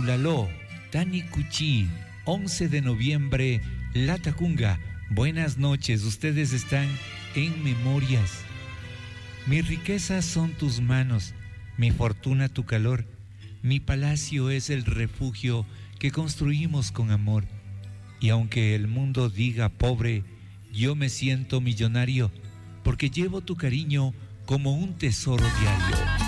Lalo, Tani Cuchi, 11 de noviembre, Latacunga. Buenas noches, ustedes están en Memorias. Mis riquezas son tus manos, mi fortuna tu calor, mi palacio es el refugio que construimos con amor. Y aunque el mundo diga pobre, yo me siento millonario, porque llevo tu cariño como un tesoro diario.